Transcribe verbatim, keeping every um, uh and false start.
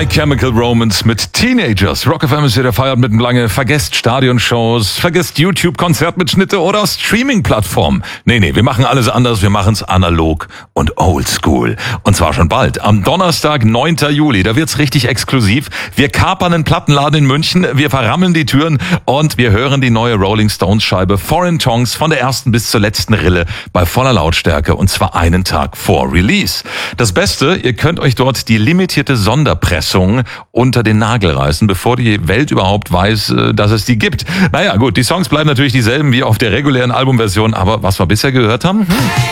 My Chemical Romance mit Teenagers. Rock F M ist wieder feiert mitten lange. Vergesst Stadionshows, vergesst YouTube-Konzertmitschnitte oder Streaming-Plattformen. Nee, nee, wir machen alles anders. Wir machen's analog und oldschool. Und zwar schon bald. Am Donnerstag, neunten Juli. Da wird's richtig exklusiv. Wir kapern einen Plattenladen in München. Wir verrammeln die Türen und wir hören die neue Rolling Stones Scheibe Foreign Tongues von der ersten bis zur letzten Rille bei voller Lautstärke und zwar einen Tag vor Release. Das Beste, ihr könnt euch dort die limitierte Sonderpressung unter den Nagel reißen, bevor die Welt überhaupt weiß, dass es die gibt. Naja, gut, die Songs bleiben natürlich dieselben wie auf der regulären Albumversion, aber was wir bisher gehört haben... Hm.